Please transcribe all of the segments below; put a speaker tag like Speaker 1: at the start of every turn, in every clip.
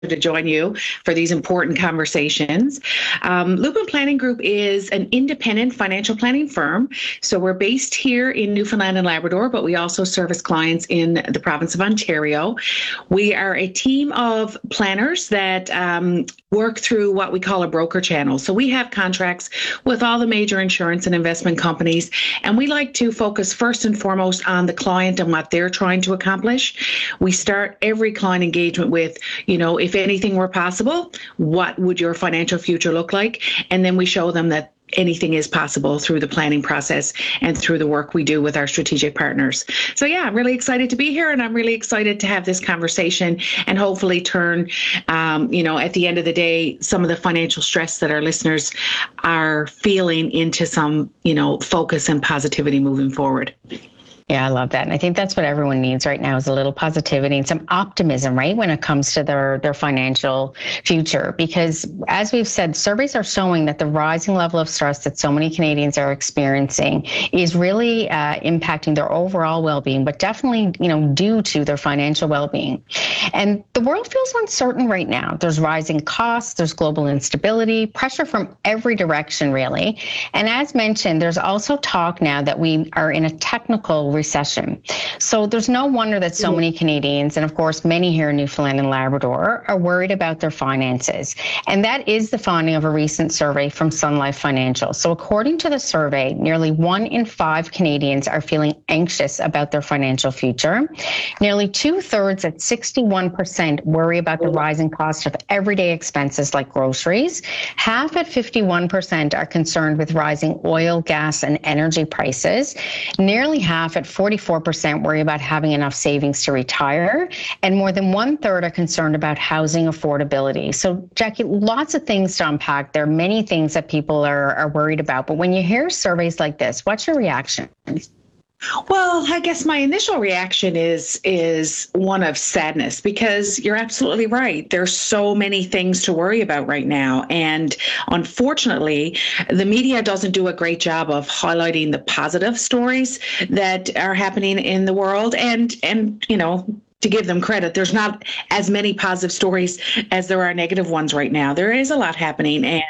Speaker 1: to join you for these important conversations. Lupin Planning Group is an independent financial planning firm. So we're based here in Newfoundland and Labrador, but we also service clients in the province of Ontario. We are a team of planners that work through what we call a broker channel. So we have contracts with all the major insurance and investment companies, and we like to focus first and foremost on the client and what they're trying to accomplish. We start every client engagement with, if anything were possible, what would your financial future look like? And then we show them that anything is possible through the planning process and through the work we do with our strategic partners. So yeah, I'm really excited to be here, and I'm really excited to have this conversation and hopefully turn, at the end of the day, some of the financial stress that our listeners are feeling into some, focus and positivity moving forward.
Speaker 2: Yeah, I love that. And I think that's what everyone needs right now is a little positivity and some optimism, right, when it comes to their financial future. Because as we've said, surveys are showing that the rising level of stress that so many Canadians are experiencing is really impacting their overall well-being, but definitely, due to their financial well-being. And the world feels uncertain right now. There's rising costs, there's global instability, pressure from every direction, really. And as mentioned, there's also talk now that we are in a technical recession. So there's no wonder that so many Canadians, and of course many here in Newfoundland and Labrador, are worried about their finances. And that is the finding of a recent survey from Sun Life Financial. So according to the survey, nearly 1 in 5 Canadians are feeling anxious about their financial future. Nearly 2/3 at 61% worry about the rising cost of everyday expenses like groceries. Half at 51% are concerned with rising oil, gas, and energy prices. Nearly half at 44% worry about having enough savings to retire, and more than 1/3 are concerned about housing affordability. So, Jackie, lots of things to unpack. There are many things that people are worried about, but when you hear surveys like this, what's your reaction?
Speaker 1: Well, I guess my initial reaction is one of sadness, because you're absolutely right. There's so many things to worry about right now. And unfortunately, the media doesn't do a great job of highlighting the positive stories that are happening in the world. And to give them credit, there's not as many positive stories as there are negative ones right now. There is a lot happening, and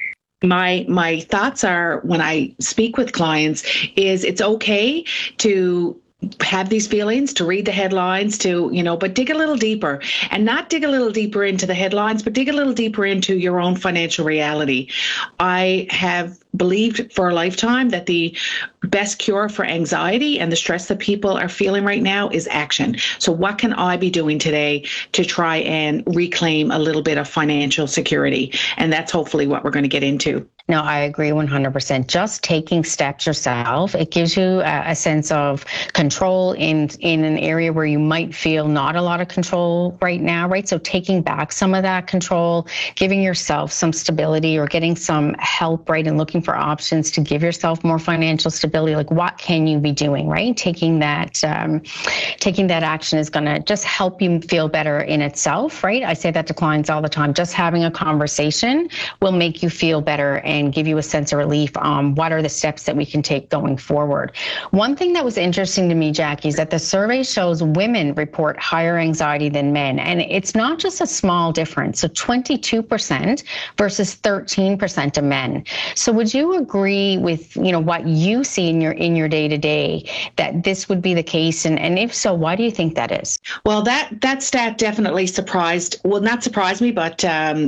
Speaker 1: my thoughts are, when I speak with clients, is it's okay to have these feelings, to read the headlines, but dig a little deeper, and not dig a little deeper into the headlines, but dig a little deeper into your own financial reality. I have believed for a lifetime that the best cure for anxiety and the stress that people are feeling right now is action. So what can I be doing today to try and reclaim a little bit of financial security? And that's hopefully what we're going to get into.
Speaker 2: No, I agree 100%. Just taking steps yourself, it gives you a sense of control in an area where you might feel not a lot of control right now, right? So taking back some of that control, giving yourself some stability, or getting some help, right? And looking for options to give yourself more financial stability. Like, what can you be doing, right? Taking that action is going to just help you feel better in itself, right? I say that to clients all the time. Just having a conversation will make you feel better and give you a sense of relief on what are the steps that we can take going forward. One thing that was interesting to me, Jackie, is that the survey shows women report higher anxiety than men. And it's not just a small difference. So 22% versus 13% of men. So would you agree with, what you see in your day-to-day, that this would be the case? And if so, why do you think that is?
Speaker 1: Well, that stat definitely not surprised me, but,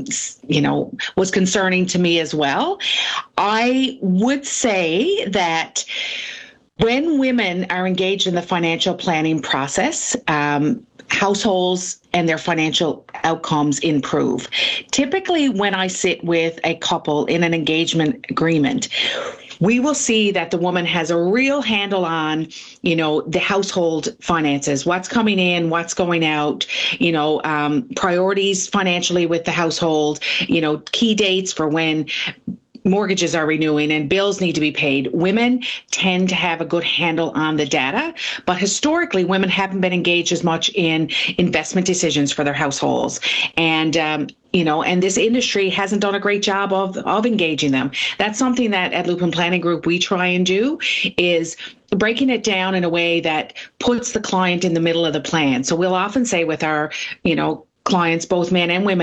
Speaker 1: was concerning to me as well. I would say that when women are engaged in the financial planning process, households and their financial outcomes improve. Typically, when I sit with a couple in an engagement agreement, we will see that the woman has a real handle on, the household finances, what's coming in, what's going out, priorities financially with the household, key dates for when mortgages are renewing and bills need to be paid. Women tend to have a good handle on the data, but historically, women haven't been engaged as much in investment decisions for their households. And, and this industry hasn't done a great job of engaging them. That's something that at Lupin Planning Group we try and do, is breaking it down in a way that puts the client in the middle of the plan. So we'll often say with our, clients, both men and women,